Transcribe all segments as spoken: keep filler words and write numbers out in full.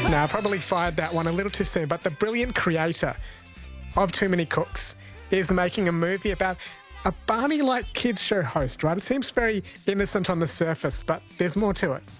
No, I probably fired that one a little too soon, but the brilliant creator of Too Many Cooks is making a movie about a Barney-like kids show host, right? It seems very innocent on the surface, but there's more to it.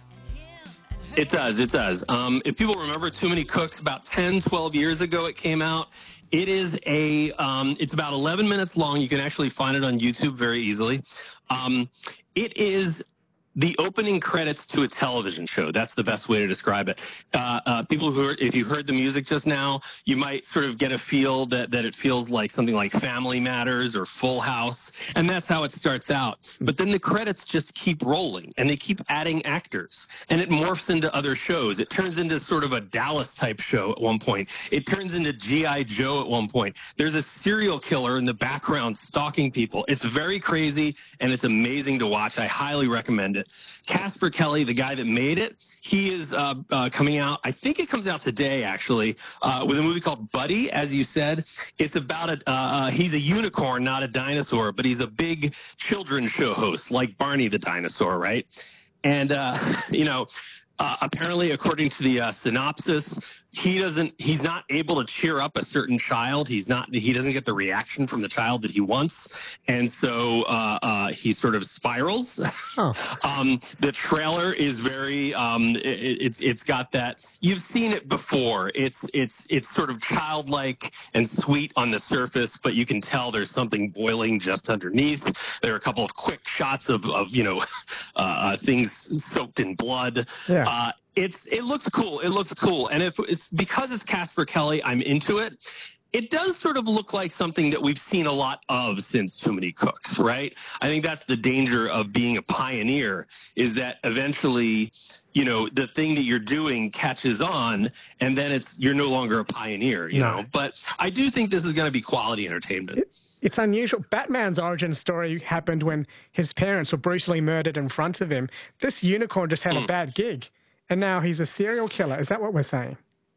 It does, it does. Um, if people remember Too Many Cooks, about ten, twelve years ago it came out. It is a, um, it's about eleven minutes long. You can actually find it on YouTube very easily. Um, it is the opening credits to a television show. That's the best way to describe it. Uh, uh, people who, are, if you heard the music just now, you might sort of get a feel that, that it feels like something like Family Matters or Full House, and that's how it starts out. But then the credits just keep rolling, and they keep adding actors, and it morphs into other shows. It turns into sort of a Dallas-type show at one point. It turns into G I Joe at one point. There's a serial killer in the background stalking people. It's very crazy, and it's amazing to watch. I highly recommend it. Casper Kelly, the guy that made it, he is uh, uh, coming out, I think it comes out today, actually, uh, with a movie called Buddy, as you said. It's about a, uh, uh, he's a unicorn, not a dinosaur, but he's a big children's show host, like Barney the dinosaur, right? And, uh, you know, uh, apparently, according to the uh, synopsis, he doesn't, he's not able to cheer up a certain child. He's not, he doesn't get the reaction from the child that he wants. And so uh, uh, he sort of spirals. Oh. um, the trailer is very, um, it, it's, it's got that, you've seen it before. It's, it's, it's sort of childlike and sweet on the surface, but you can tell there's something boiling just underneath. There are a couple of quick shots of, of you know, uh, things soaked in blood. Yeah. Uh, It's it looks cool. It looks cool, and if it's because it's Casper Kelly, I'm into it. It does sort of look like something that we've seen a lot of since Too Many Cooks, right? I think that's the danger of being a pioneer, is that eventually, you know, the thing that you're doing catches on, and then it's you're no longer a pioneer, you No. know. But I do think this is going to be quality entertainment. It, it's unusual. Batman's origin story happened when his parents were brutally murdered in front of him. This unicorn just had mm. a bad gig. And now he's a serial killer. Is that what we're saying?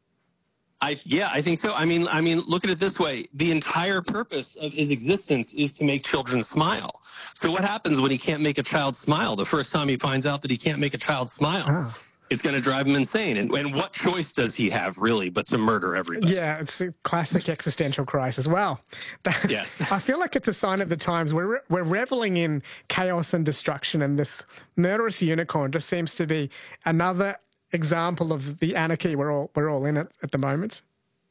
I, yeah, I think so. I mean, I mean, look at it this way. The entire purpose of his existence is to make children smile. So what happens when he can't make a child smile? The first time he finds out that he can't make a child smile, oh. it's going to drive him insane. And, and what choice does he have, really, but to murder everybody? Yeah, it's a classic existential crisis. Well, that, yes. I feel like it's a sign of the times. We're, we're reveling in chaos and destruction, and this murderous unicorn just seems to be another example of the anarchy we're all, we're all in at, at the moment.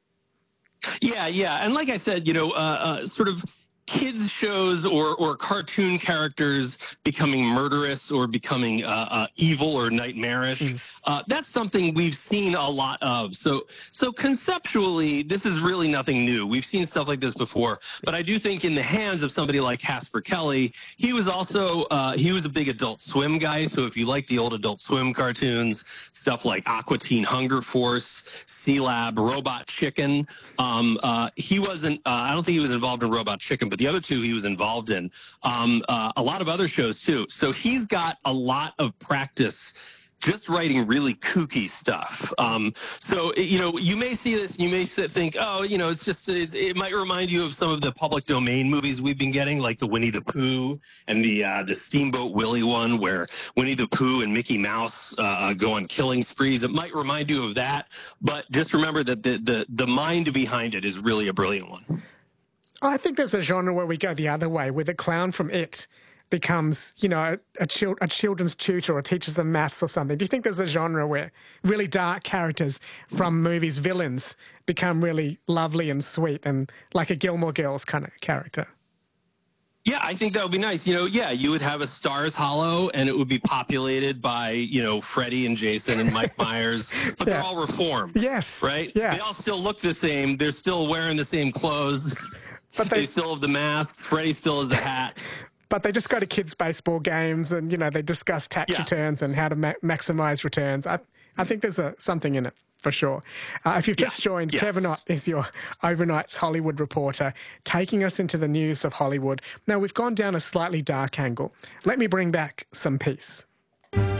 Yeah, yeah. And like I said, you know, uh, uh, sort of kids shows or or cartoon characters becoming murderous or becoming uh, uh, evil or nightmarish. Mm. Uh, that's something we've seen a lot of. So so conceptually, this is really nothing new. We've seen stuff like this before. But I do think in the hands of somebody like Casper Kelly, he was also uh, he was a big Adult Swim guy. So if you like the old Adult Swim cartoons, stuff like Aqua Teen Hunger Force, C-Lab, Robot Chicken, um, uh, he wasn't. Uh, I don't think he was involved in Robot Chicken, but the other two he was involved in. Um, uh, a lot of other shows too. So he's got a lot of practice just writing really kooky stuff. Um, so, you know, you may see this, you may think, oh, you know, it's just, it's, it might remind you of some of the public domain movies we've been getting, like the Winnie the Pooh and the uh, the Steamboat Willie one, where Winnie the Pooh and Mickey Mouse uh, go on killing sprees. It might remind you of that, but just remember that the, the, the mind behind it is really a brilliant one. I think there's a genre where we go the other way, where the clown from It becomes, you know, a, chil a children's tutor or teaches them maths or something. Do you think there's a genre where really dark characters from movies, villains, become really lovely and sweet and like a Gilmore Girls kind of character? Yeah, I think that would be nice. You know, yeah, you would have a Stars Hollow, and it would be populated by, you know, Freddy and Jason and Mike Myers, but yeah. they're all reformed. Yes. Right? Yeah. They all still look the same. They're still wearing the same clothes. But they, they still have the masks. Freddy still has the hat. But they just go to kids' baseball games and, you know, they discuss tax yeah. returns and how to ma maximize returns. I, I think there's a, something in it, for sure. Uh, if you've just yeah. joined, yeah. Kevin Ott is your Overnight's Hollywood reporter, taking us into the news of Hollywood. Now, we've gone down a slightly dark angle. Let me bring back some peace.